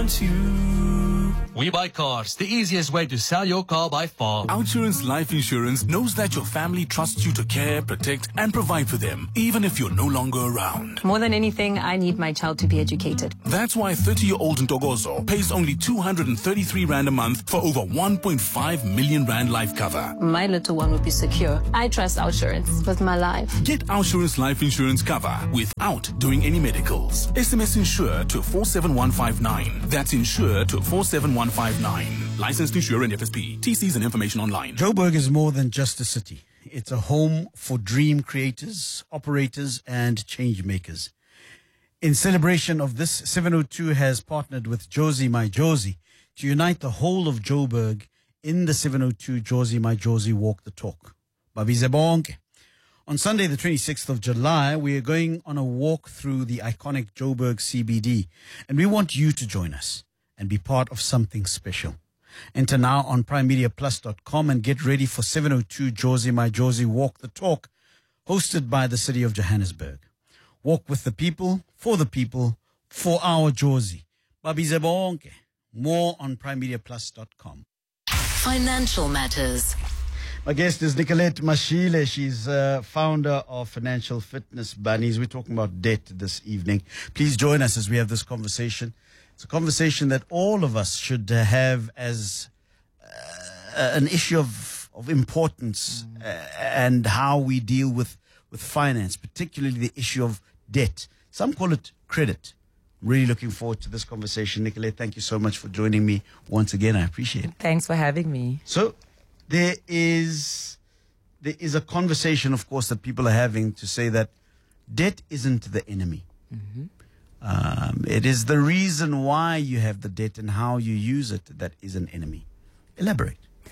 want you. We Buy Cars, the easiest way to sell your car by far. Outsurance Life Insurance knows that your family trusts you to care, protect, and provide for them, even if you're no longer around. More than anything, I need my child to be educated. That's why 30-year-old Ntogozo pays only 233 Rand a month for over 1.5 million Rand life cover. My little one will be secure. I trust Outsurance with my life. Get Outsurance Life Insurance cover without doing any medicals. SMS Insure to 47159. That's Insure to 47159. Licensed Insurer and FSP. TCs and information online. Joburg is more than just a city. It's a home for dream creators, operators, and change makers. In celebration of this, 702 has partnered with Jozi My Jozi to unite the whole of Joburg in the 702 Jozi My Jozi Walk the Talk. Babize bonke. On Sunday, the 26th of July, we are going on a walk through the iconic Joburg CBD, and we want you to join us and be part of something special. Enter now on primemediaplus.com and get ready for 702 Jozi My Jozi Walk the Talk, hosted by the city of Johannesburg. Walk with the people, for our Jozi. Babize bonke. More on primemediaplus.com. Financial Matters. My guest is Nicolette Mashile. She's founder of Financial Fitness Bunnies. We're talking about debt this evening. Please join us as we have this conversation. It's a conversation that all of us should have as an issue of importance and how we deal with finance, particularly the issue of debt. Some call it credit. I'm really looking forward to this conversation. Nicolette, thank you so much for joining me once again. I appreciate it. Thanks for having me. So there is a conversation, of course, that people are having to say that debt isn't the enemy. Mm-hmm. It is the reason why you have the debt and how you use it that is an enemy. Elaborate.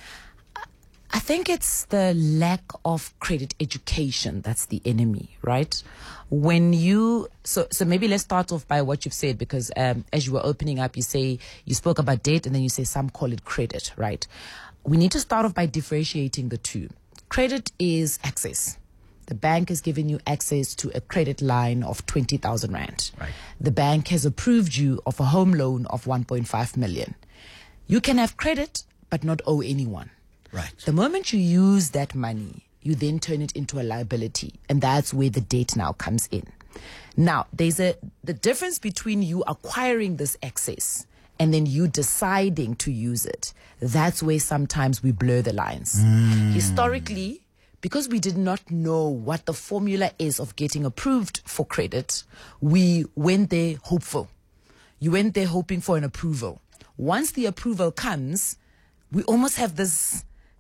I think it's the lack of credit education that's the enemy, right? When you so maybe let's start off by what you've said, because as you were opening up, you spoke about debt and then you say some call it credit, right? We need to start off by differentiating the two. Credit is access. The bank has given you access to a credit line of 20,000 Rand. Right. The bank has approved you of a home loan of 1.5 million. You can have credit but not owe anyone. Right. The moment you use that money, you then turn it into a liability, and that's where the debt now comes in. Now, there's the difference between you acquiring this access and then you deciding to use it. That's where sometimes we blur the lines. Historically, because we did not know what the formula is of getting approved for credit, we went there hopeful. You went there hoping for an approval. Once the approval comes, we almost have this,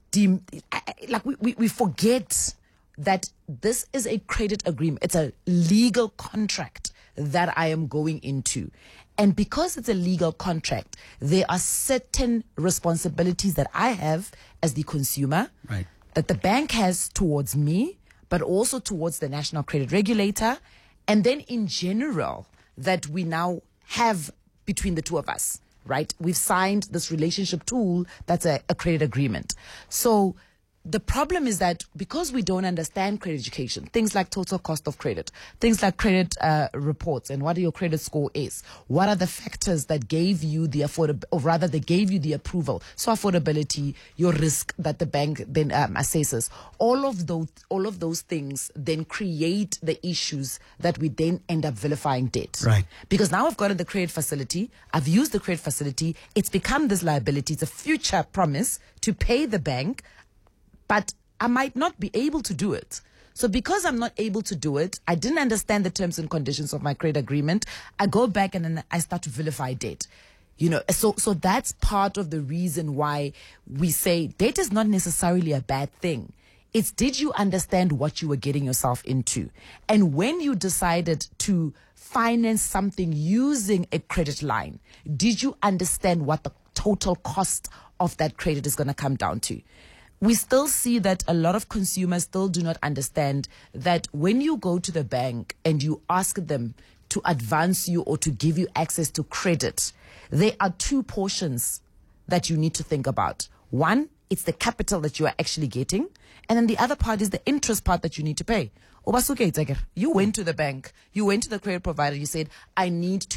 we forget that this is a credit agreement. It's a legal contract that I am going into. And because it's a legal contract, there are certain responsibilities that I have as the consumer, right, that the bank has towards me, but also towards the National Credit Regulator, and then in general that we now have between the two of us, right? We've signed this relationship tool that's a credit agreement. So the problem is that because we don't understand credit education, things like total cost of credit, things like credit reports and what your credit score is, what are the factors that gave you the they gave you the approval, so affordability, your risk that the bank then assesses, all of those things then create the issues that we then end up vilifying debt. Right. Because now I've got the credit facility, I've used the credit facility, it's become this liability, it's a future promise to pay the bank, but I might not be able to do it. So because I'm not able to do it, I didn't understand the terms and conditions of my credit agreement. I go back and then I start to vilify debt. So that's part of the reason why we say debt is not necessarily a bad thing. It's, did you understand what you were getting yourself into? And when you decided to finance something using a credit line, did you understand what the total cost of that credit is going to come down to? We still see that a lot of consumers still do not understand that when you go to the bank and you ask them to advance you or to give you access to credit, there are two portions that you need to think about. One, it's the capital that you are actually getting, and then the other part is the interest part that you need to pay. You went to the bank, you went to the credit provider, you said, I need to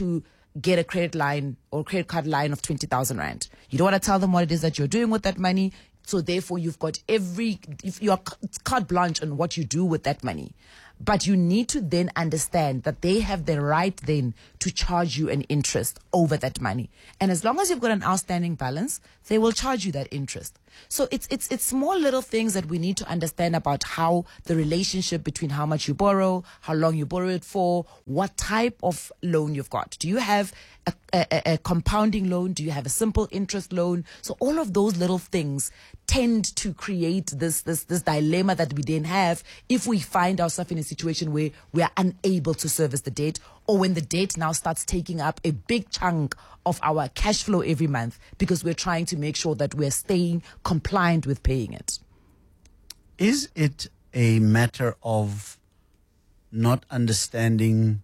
get a credit line or credit card line of 20,000 rand. You don't want to tell them what it is that you're doing with that money. So therefore, you've got if you're carte blanche on what you do with that money. But you need to then understand that they have the right then to charge you an interest over that money. And as long as you've got an outstanding balance, they will charge you that interest. So it's small little things that we need to understand about how the relationship between how much you borrow, how long you borrow it for, what type of loan you've got. Do you have a compounding loan? Do you have a simple interest loan? So all of those little things tend to create this dilemma that we then have if we find ourselves in a situation where we are unable to service the debt, or when the debt now starts taking up a big chunk of our cash flow every month because we're trying to make sure that we're staying compliant with paying it. Is it a matter of not understanding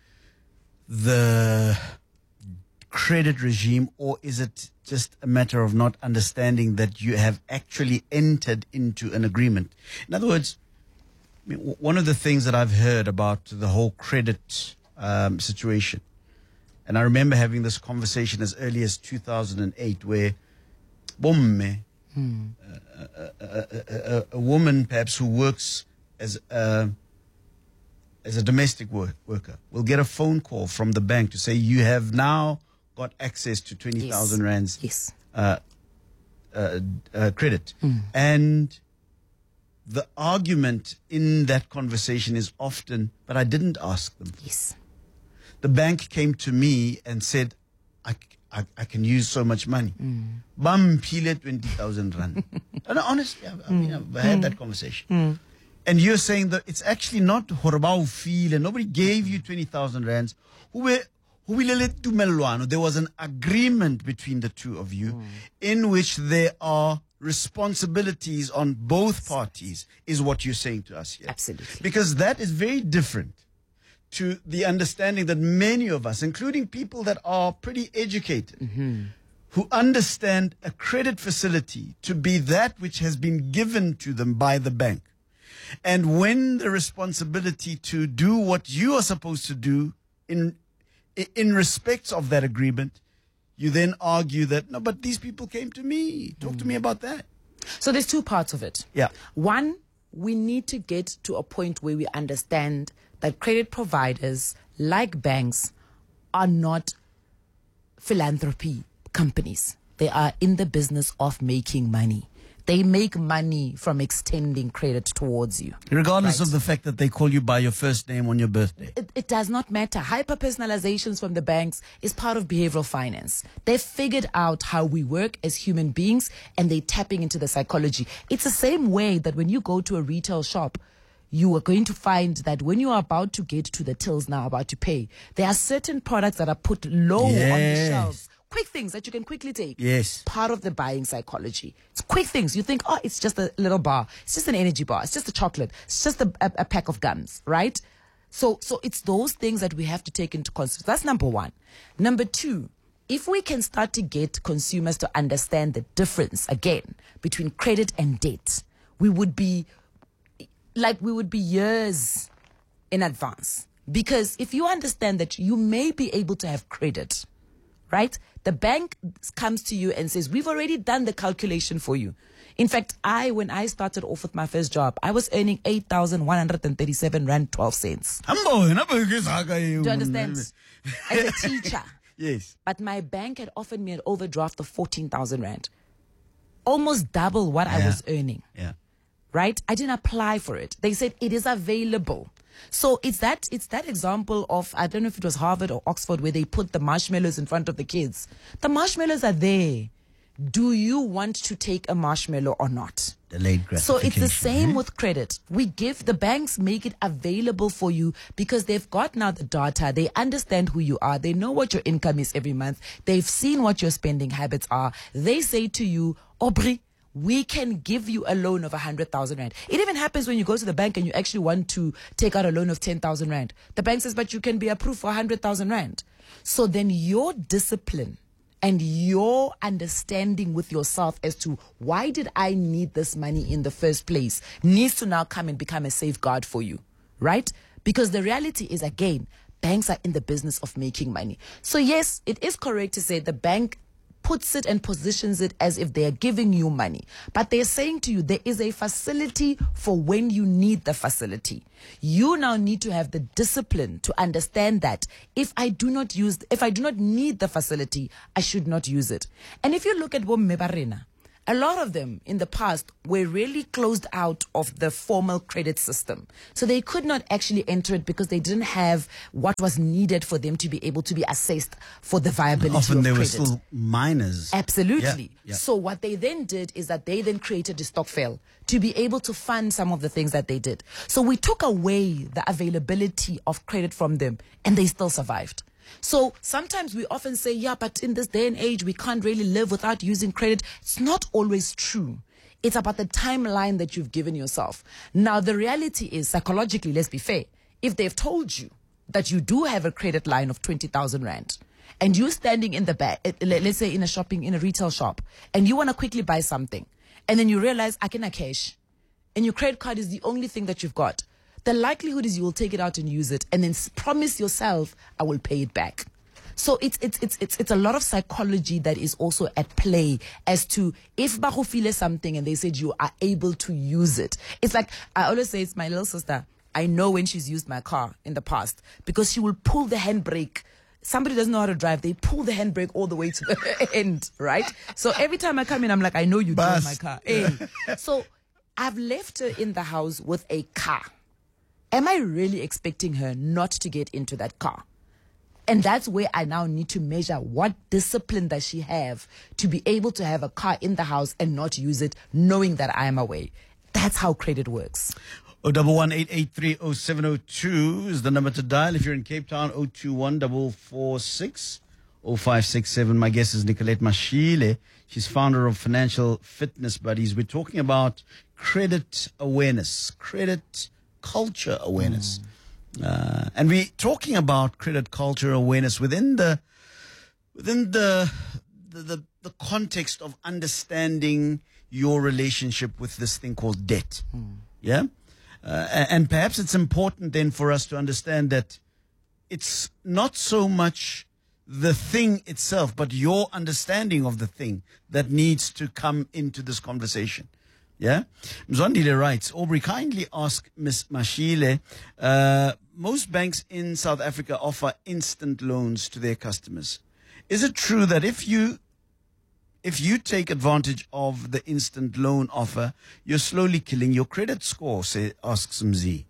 the credit regime, or is it just a matter of not understanding that you have actually entered into an agreement? In other words, I mean, one of the things that I've heard about the whole credit situation, and I remember having this conversation as early as 2008 where a woman perhaps who works as a domestic worker will get a phone call from the bank to say you have now got access to 20,000 rands Yes. Credit. And the argument in that conversation is often, but I didn't ask them. Yes. The bank came to me and said, I can use so much money. Bam pile 20,000 rand. And honestly, I've had that conversation. And you're saying that it's actually not horrible feel and nobody gave you 20,000 rands. There was an agreement between the two of you in which there are responsibilities on both parties, is what you're saying to us here. Absolutely. Because that is very different to the understanding that many of us, including people that are pretty educated, who understand a credit facility to be that which has been given to them by the bank. And when the responsibility to do what you are supposed to do in respect of that agreement, you then argue that, no, but these people came to me. Talk to me about that. So there's two parts of it. Yeah. One, we need to get to a point where we understand that credit providers, like banks, are not philanthropy companies. They are in the business of making money. They make money from extending credit towards you. Regardless of the fact that they call you by your first name on your birthday. It does not matter. Hyper-personalizations from the banks is part of behavioral finance. They've figured out how we work as human beings, and they're tapping into the psychology. It's the same way that when you go to a retail shop, you are going to find that when you are about to get to the tills now, about to pay, there are certain products that are put low on the shelves. Quick things that you can quickly take. Yes. Part of the buying psychology. It's quick things. You think, oh, it's just a little bar. It's just an energy bar. It's just a chocolate. It's just a pack of gums, right? So it's those things that we have to take into consideration. That's number one. Number two, if we can start to get consumers to understand the difference, again, between credit and debt, we would be years in advance. Because if you understand that you may be able to have credit, right? The bank comes to you and says, we've already done the calculation for you. In fact, when I started off with my first job, I was earning 8,137 rand 12 cents. Do you understand? As a teacher. Yes. But my bank had offered me an overdraft of 14,000 rand. Almost double what I was earning. Yeah. Right? I didn't apply for it. They said it is available. So it's that example of, I don't know if it was Harvard or Oxford, where they put the marshmallows in front of the kids. The marshmallows are there. Do you want to take a marshmallow or not? Delayed gratification. So it's the same with credit. The banks make it available for you because they've got now the data. They understand who you are. They know what your income is every month. They've seen what your spending habits are. They say to you, Aubrey, we can give you a loan of 100,000 rand. It even happens when you go to the bank and you actually want to take out a loan of 10,000 rand. The bank says, but you can be approved for 100,000 rand. So then your discipline and your understanding with yourself as to why did I need this money in the first place needs to now come and become a safeguard for you, right? Because the reality is, again, banks are in the business of making money. So yes, it is correct to say the bank puts it and positions it as if they are giving you money. But they're saying to you, there is a facility for when you need the facility. You now need to have the discipline to understand that if I do not need the facility, I should not use it. And if you look at Bomme Barena, a lot of them in the past were really closed out of the formal credit system. So they could not actually enter it because they didn't have what was needed for them to be able to be assessed for the viability of credit. Often they were still minors. Absolutely. Yeah. So what they then did is that they then created a stokvel to be able to fund some of the things that they did. So we took away the availability of credit from them and they still survived. So sometimes we often say, yeah, but in this day and age, we can't really live without using credit. It's not always true. It's about the timeline that you've given yourself. Now, the reality is, psychologically, let's be fair. If they've told you that you do have a credit line of 20,000 Rand and you're standing in the back, let's say in a retail shop, and you want to quickly buy something, and then you realize I cannot cash, and your credit card is the only thing that you've got, the likelihood is you will take it out and use it and then promise yourself, I will pay it back. So it's a lot of psychology that is also at play as to if Bahu feel something and they said you are able to use it. It's like, I always say, it's my little sister. I know when she's used my car in the past because she will pull the handbrake. Somebody doesn't know how to drive. They pull the handbrake all the way to the end, right? So every time I come in, I'm like, I know you drove my car. Hey. So I've left her in the house with a car. Am I really expecting her not to get into that car? And that's where I now need to measure what discipline does she have to be able to have a car in the house and not use it, knowing that I am away. That's how credit works. 011-883-0702 is the number to dial. If you're in Cape Town, 021-446-0567. My guest is Nicolette Mashile. She's founder of Financial Fitness Buddies. We're talking about credit awareness, credit culture awareness. And we're talking about credit culture awareness within the context of understanding your relationship with this thing called debt. Yeah? And perhaps it's important then for us to understand that it's not so much the thing itself, but your understanding of the thing that needs to come into this conversation. Yeah? Mzondile writes, Aubrey, kindly ask Ms. Mashile, most banks in South Africa offer instant loans to their customers. Is it true that if you take advantage of the instant loan offer, you're slowly killing your credit score, asks Mzi.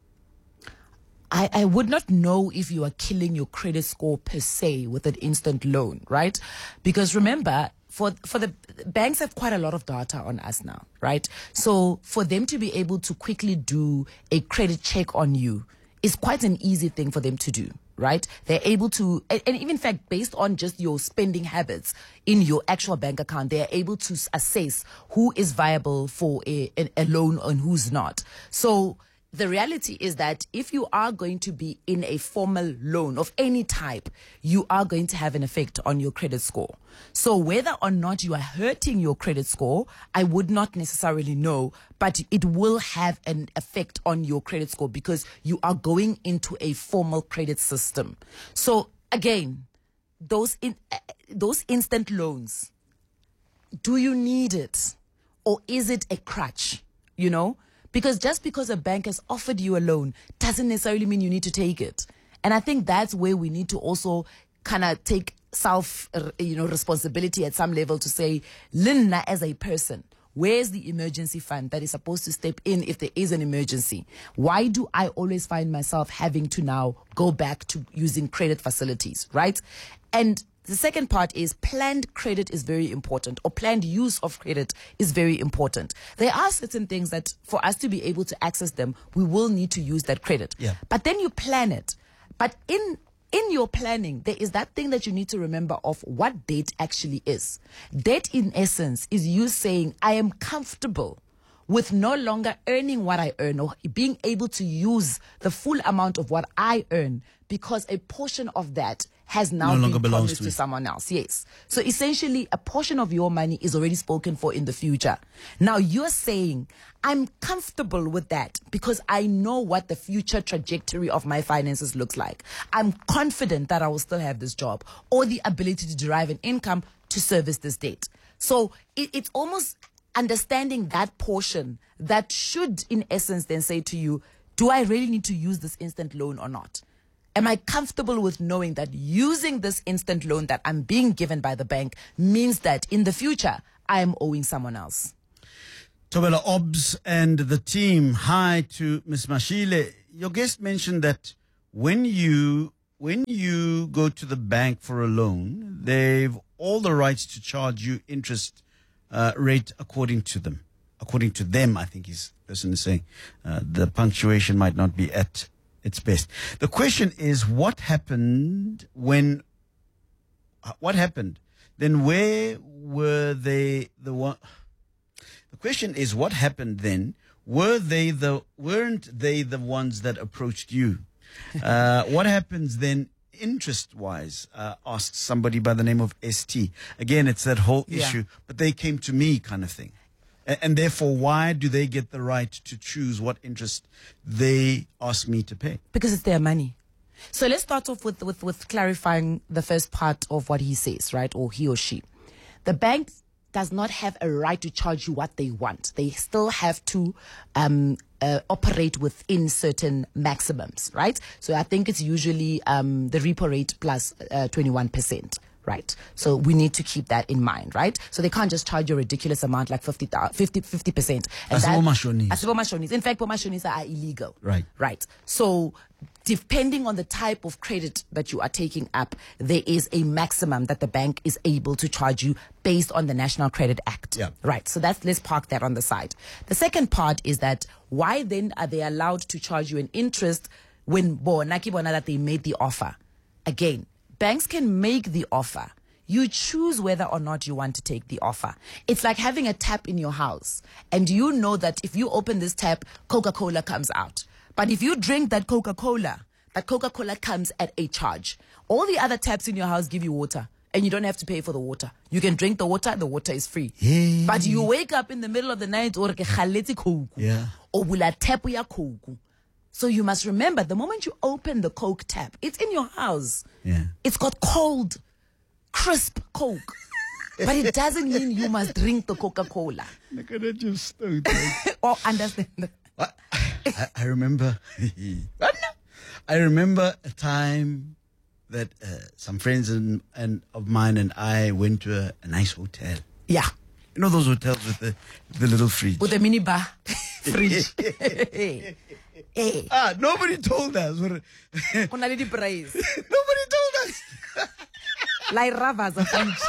I would not know if you are killing your credit score per se with an instant loan, right? Because remember, for the banks have quite a lot of data on us now, right? So for them to be able to quickly do a credit check on you is quite an easy thing for them to do, right? They're able to, and even in fact, based on just your spending habits in your actual bank account, they're able to assess who is viable for a loan and who's not. So the reality is that if you are going to be in a formal loan of any type, you are going to have an effect on your credit score. So whether or not you are hurting your credit score, I would not necessarily know, but it will have an effect on your credit score because you are going into a formal credit system. So again, those instant loans, do you need it or is it a crutch, you know? Because just because a bank has offered you a loan doesn't necessarily mean you need to take it. And I think that's where we need to also kind of take responsibility at some level to say, Linda, as a person, where's the emergency fund that is supposed to step in if there is an emergency? Why do I always find myself having to now go back to using credit facilities, right? And the second part is planned credit is very important, or planned use of credit is very important. There are certain things that for us to be able to access them, we will need to use that credit. Yeah. But then you plan it. But in your planning, there is that thing that you need to remember of what debt actually is. Debt, in essence, is you saying, I am comfortable with no longer earning what I earn or being able to use the full amount of what I earn because a portion of that has now No longer been belongs promised to to me. someone else. Yes. So essentially, a portion of your money is already spoken for in the future. Now you're saying, I'm comfortable with that because I know what the future trajectory of my finances looks like. I'm confident that I will still have this job or the ability to derive an income to service this debt. So it's almost understanding that portion that should, in essence, then say to you, do I really need to use this instant loan or not? Am I comfortable with knowing that using this instant loan that I'm being given by the bank means that in the future, I am owing someone else? Tobela Obs and the team, hi to Ms. Mashile. Your guest mentioned that when you go to the bank for a loan, they've all the rights to charge you interest rate according to them. According to them, I think his person is saying. The punctuation might not be at its best. The question is, what happened then? Where were they the one? The question is, what happened then? Weren't they the ones that approached you? What happens then interest-wise? Asked somebody by the name of ST. Again, it's that whole issue, but they came to me kind of thing. And therefore, why do they get the right to choose what interest they ask me to pay? Because it's their money. So let's start off with clarifying the first part of what he says, right? Or he or she. The bank does not have a right to charge you what they want. They still have to operate within certain maximums, right? So I think it's usually the repo rate plus 21%. Right. So we need to keep that in mind, right? So they can't just charge you a ridiculous amount like 50%. Asibomashonis. In fact, bomashonis are illegal. Right. Right. So depending on the type of credit that you are taking up, there is a maximum that the bank is able to charge you based on the National Credit Act. Yeah. Right. So let's park that on the side. The second part is that why then are they allowed to charge you an interest when that they made the offer? Again, banks can make the offer. You choose whether or not you want to take the offer. It's like having a tap in your house. And you know that if you open this tap, Coca-Cola comes out. But if you drink that Coca-Cola comes at a charge. All the other taps in your house give you water. And you don't have to pay for the water. You can drink the water is free. Yeah. But you wake up in the middle of the night or tap ya Coke. So you must remember, the moment you open the Coke tap, it's in your house. Yeah. It's got cold, crisp Coke. But it doesn't mean you must drink the Coca-Cola. Look at it, just so Or understand. I remember a time that some friends of mine and I went to a nice hotel. Yeah. You know those hotels with the little fridge? With a mini bar fridge. Hey. Nobody told us. Nobody Nobody price. told us. Like Rava's a fridge.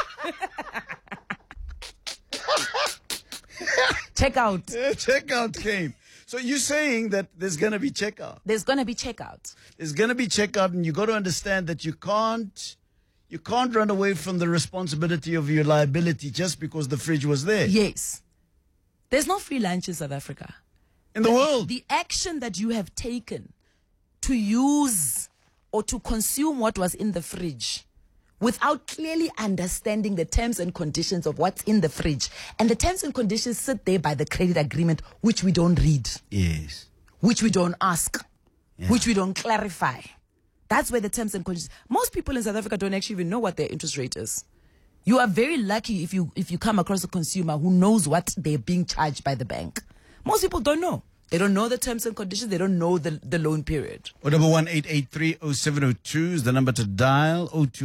Checkout. Checkout came. So you're saying that there's going to be checkout. There's going to be checkout. There's going to be checkout, and you got to understand that you can't run away from the responsibility of your liability just because the fridge was there. Yes. There's no free lunch in South Africa. In the world. The action that you have taken to use or to consume what was in the fridge without clearly understanding the terms and conditions of what's in the fridge. And the terms and conditions sit there by the credit agreement, which we don't read. Yes. Which we don't ask. Yeah. Which we don't clarify. That's where the terms and conditions. Most people in South Africa don't actually even know what their interest rate is. You are very lucky if you come across a consumer who knows what they're being charged by the bank. Most people don't know. They don't know the terms and conditions. They don't know the loan period. 011-883-0702 is the number to dial.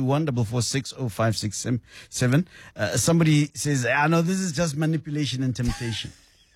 021-446-0567. Somebody says, I know this is just manipulation and temptation.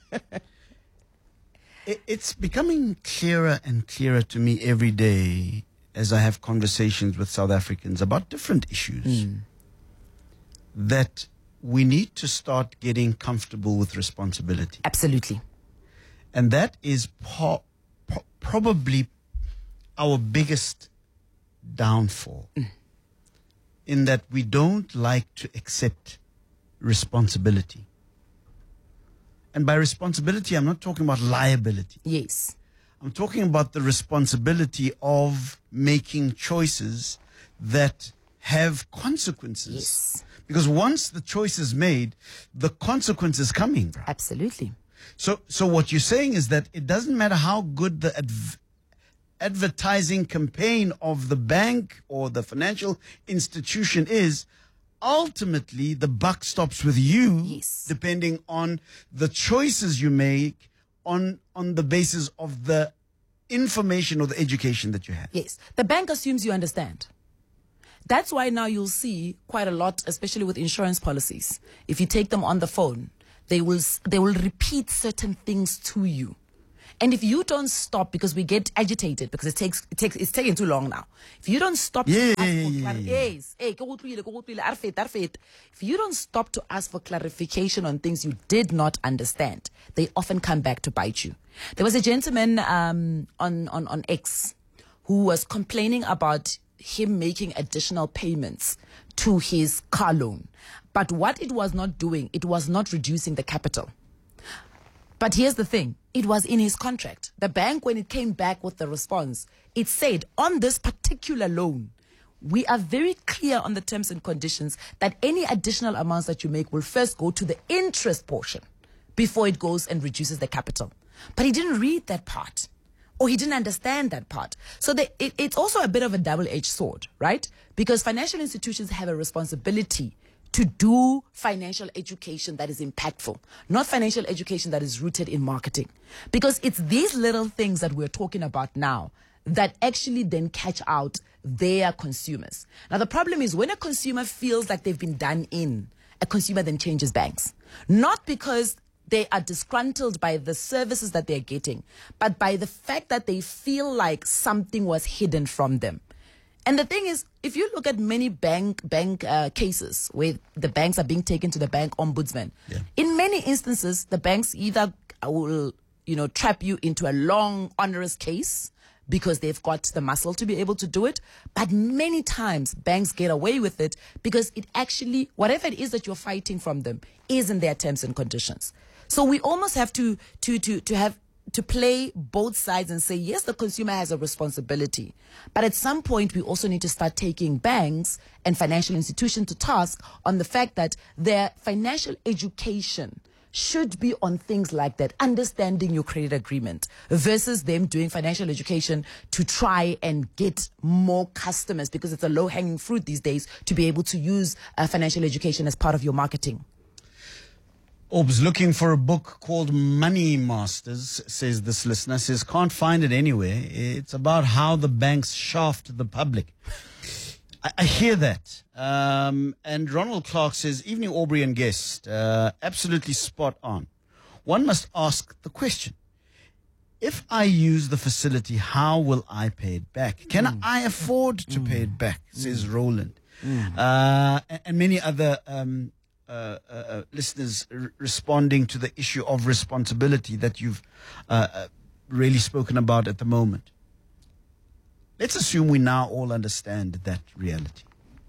It's becoming clearer and clearer to me every day as I have conversations with South Africans about different issues. That we need to start getting comfortable with responsibility. Absolutely. And that is probably our biggest downfall, in that we don't like to accept responsibility. And by responsibility, I'm not talking about liability. Yes. I'm talking about the responsibility of making choices that have consequences. Yes. Because once the choice is made, the consequence is coming. Bro. Absolutely. So what you're saying is that it doesn't matter how good the advertising campaign of the bank or the financial institution is, ultimately the buck stops with you. Yes. Depending on the choices you make on the basis of the information or the education that you have. Yes. The bank assumes you understand. That's why now you'll see quite a lot, especially with insurance policies. If you take them on the phone, they will repeat certain things to you. And if you don't stop, because we get agitated because it's taking too long now. If you don't stop to ask if you don't stop to ask for clarification on things you did not understand, they often come back to bite you. There was a gentleman on X who was complaining about him making additional payments to his car loan. But what it was not doing, it was not reducing the capital. But here's the thing. It was in his contract. The bank, when it came back with the response, it said on this particular loan, we are very clear on the terms and conditions that any additional amounts that you make will first go to the interest portion before it goes and reduces the capital. But he didn't read that part, or he didn't understand that part. So it's also a bit of a double-edged sword, right? Because financial institutions have a responsibility to do financial education that is impactful, not financial education that is rooted in marketing. Because it's these little things that we're talking about now that actually then catch out their consumers. Now, the problem is when a consumer feels like they've been done in, a consumer then changes banks. Not because they are disgruntled by the services that they're getting, but by the fact that they feel like something was hidden from them. And the thing is, if you look at many bank cases where the banks are being taken to the bank ombudsman, in many instances, the banks either will, trap you into a long, onerous case because they've got the muscle to be able to do it. But many times, banks get away with it because it actually, whatever it is that you're fighting from them, is in their terms and conditions. So we almost have to play both sides and say, yes, the consumer has a responsibility. But at some point, we also need to start taking banks and financial institutions to task on the fact that their financial education should be on things like that, understanding your credit agreement versus them doing financial education to try and get more customers, because it's a low-hanging fruit these days to be able to use financial education as part of your marketing. Orbs looking for a book called Money Masters, says this listener, says can't find it anywhere. It's about how the banks shaft the public. I hear that. And Ronald Clark says, evening Aubrey and guest, absolutely spot on. One must ask the question, if I use the facility, how will I pay it back? Can I afford to pay it back, says Roland. And many other listeners responding to the issue of responsibility that you've really spoken about at the moment. Let's assume we now all understand that reality.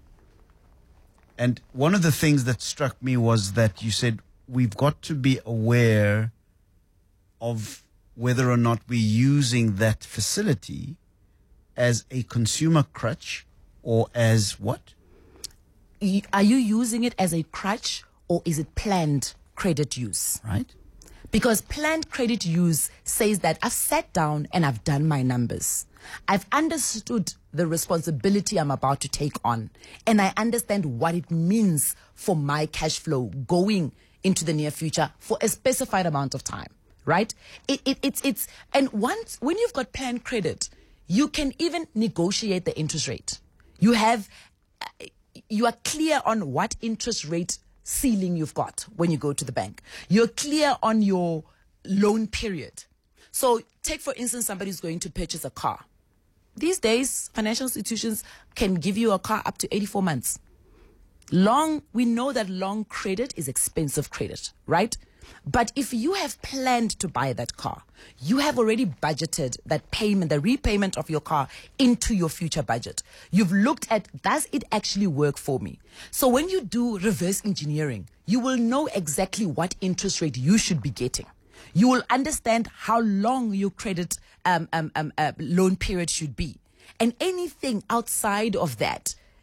And one of the things that struck me was that you said we've got to be aware of whether or not we're using that facility as a consumer crutch or as what? Are you using it as a crutch, or is it planned credit use? Right. Because planned credit use says that I've sat down and I've done my numbers. I've understood the responsibility I'm about to take on, and I understand what it means for my cash flow going into the near future for a specified amount of time, right? And when you've got planned credit, you can even negotiate the interest rate. You are clear on what interest rate ceiling you've got when you go to the bank. You're clear on your loan period. So take, for instance, somebody who's going to purchase a car. These days, financial institutions can give you a car up to 84 months. We know that long credit is expensive credit, right? But if you have planned to buy that car, you have already budgeted that payment, the repayment of your car into your future budget. You've looked at, does it actually work for me? So when you do reverse engineering, you will know exactly what interest rate you should be getting. You will understand how long your credit loan period should be. And anything outside of that,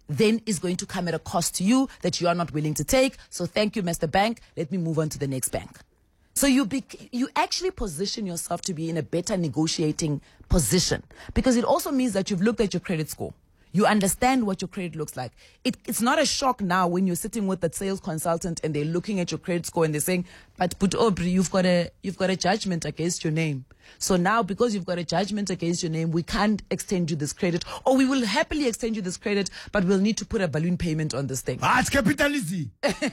then is going to come at a cost to you that you are not willing to take. So thank you, Mr. Bank. Let me move on to the next bank. So you actually position yourself to be in a better negotiating position, because it also means that you've looked at your credit score. You understand what your credit looks like. It's not a shock now when you're sitting with that sales consultant and they're looking at your credit score and they're saying, but Aubrey, you've got a judgment against your name. So now, because you've got a judgment against your name, we can't extend you this credit, or we will happily extend you this credit, but we'll need to put a balloon payment on this thing. It's capitalism.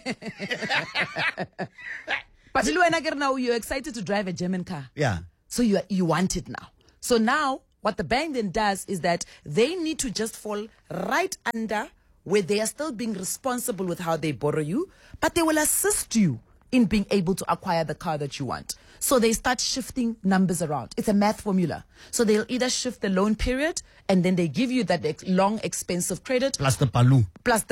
But now you're excited to drive a German car. Yeah. So you want it now. So now what the bank then does is that they need to just fall right under where they are still being responsible with how they borrow you, but they will assist you in being able to acquire the car that you want. So they start shifting numbers around. It's a math formula. So they'll either shift the loan period and then they give you that long, expensive credit. Plus the balloon.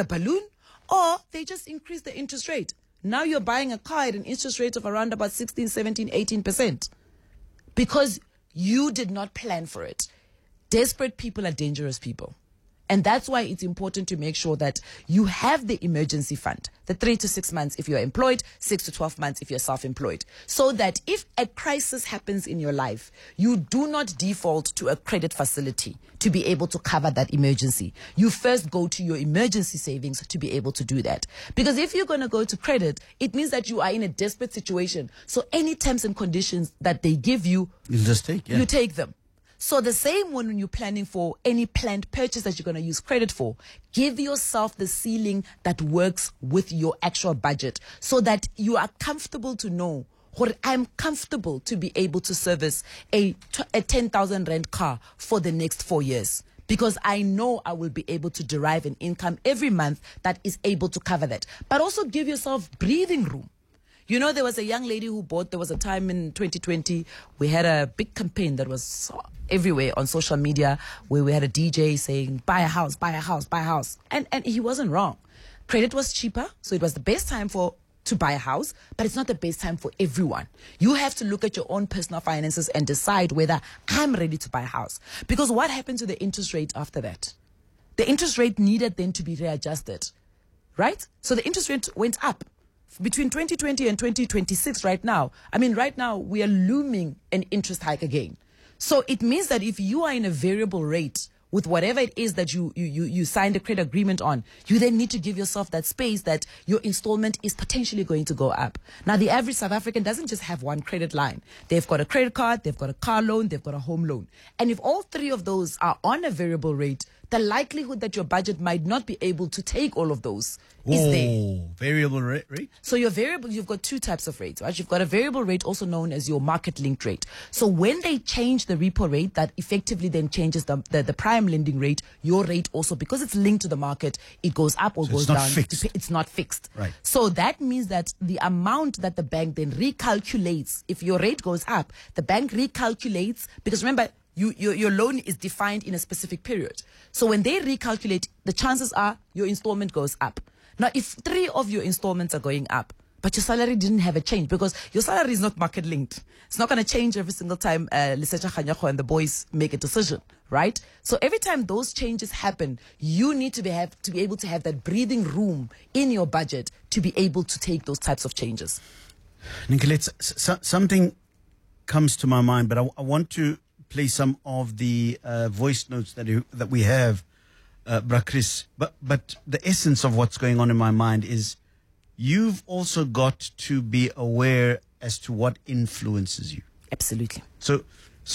Or they just increase the interest rate. Now you're buying a car at an interest rate of around about 16, 17, 18%. Because you did not plan for it. Desperate people are dangerous people. And that's why it's important to make sure that you have the emergency fund, the 3 to 6 months if you're employed, 6 to 12 months if you're self-employed, so that if a crisis happens in your life, you do not default to a credit facility to be able to cover that emergency. You first go to your emergency savings to be able to do that. Because if you're going to go to credit, it means that you are in a desperate situation. So any terms and conditions that they give you, you take them. So the same when you're planning for any planned purchase that you're going to use credit for, give yourself the ceiling that works with your actual budget so that you are comfortable to know, or I'm comfortable to be able to service a 10,000 rand car for the next 4 years. Because I know I will be able to derive an income every month that is able to cover that. But also give yourself breathing room. You know, there was a young lady there was a time in 2020, we had a big campaign that was everywhere on social media where we had a DJ saying, buy a house, buy a house, buy a house. And he wasn't wrong. Credit was cheaper, so it was the best time to buy a house, but it's not the best time for everyone. You have to look at your own personal finances and decide whether I'm ready to buy a house. Because what happened to the interest rate after that? The interest rate needed then to be readjusted, right? So the interest rate went up. Between 2020 and 2026 right now, we are looming an interest hike again. So it means that if you are in a variable rate with whatever it is that you signed a credit agreement on, you then need to give yourself that space that your installment is potentially going to go up. Now, the average South African doesn't just have one credit line. They've got a credit card, they've got a car loan, they've got a home loan. And if all three of those are on a variable rate, the likelihood that your budget might not be able to take all of those is there. Variable rate? So you've got two types of rates, right? You've got a variable rate, also known as your market linked rate. So when they change the repo rate, that effectively then changes the prime lending rate, your rate also, because it's linked to the market, it goes up or goes down. It's not fixed. Right. So that means that the amount that the bank then recalculates, if your rate goes up, the bank recalculates, because remember, your loan is defined in a specific period. So when they recalculate, the chances are your installment goes up. Now, if 3 of your installments are going up, but your salary didn't have a change, because your salary is not market linked. It's not going to change every single time Lisecha Khanyago and the boys make a decision, right? So every time those changes happen, you need to be able to have that breathing room in your budget to be able to take those types of changes. Nicolette, something comes to my mind, but I want to play some of the voice notes that we have, Bra Chris. But the essence of what's going on in my mind is you've also got to be aware as to what influences you. Absolutely. So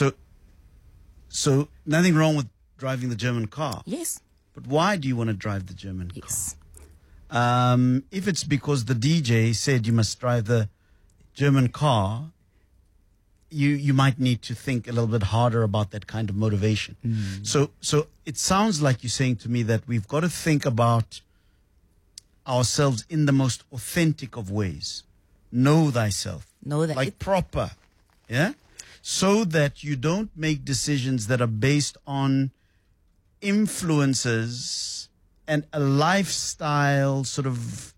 nothing wrong with driving the German car. Yes. But why do you want to drive the German car? Yes. If it's because the DJ said you must drive the German car, you might need to think a little bit harder about that kind of motivation. So it sounds like you're saying to me that we've got to think about ourselves in the most authentic of ways. Know thyself. Know that. Like proper. Yeah? So that you don't make decisions that are based on influences and a lifestyle sort of,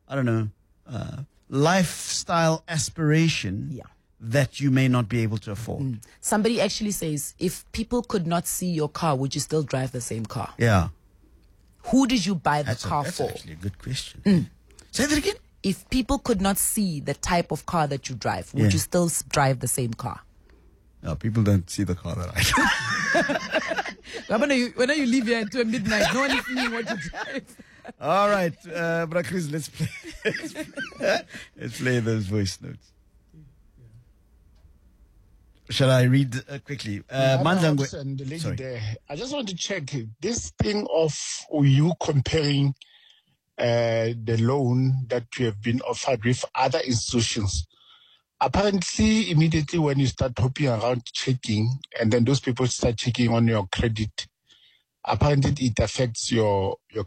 lifestyle aspiration that you may not be able to afford. Somebody actually says, if people could not see your car, would you still drive the same car? Yeah. Who did you buy the That's car for? actually a good question. Say that again. If people could not see the type of car that you drive, would Yeah. you still drive the same car? No, people don't see the car that I drive. When you leave here until midnight, no one is seeing what you drive. All right, Bra Chris, let's play. Let's play those voice notes. Shall I read quickly? Manzangwe. And the lady Sorry. there, I just want to check this thing of you comparing the loan that you have been offered with other institutions. Apparently, immediately when you start hopping around checking, and then those people start checking on your credit, apparently it affects your